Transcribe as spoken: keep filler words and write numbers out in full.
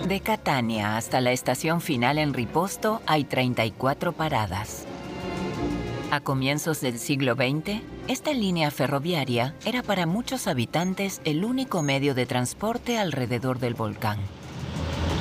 De Catania hasta la estación final en Riposto hay treinta y cuatro paradas. A comienzos del siglo veinte, esta línea ferroviaria era para muchos habitantes el único medio de transporte alrededor del volcán.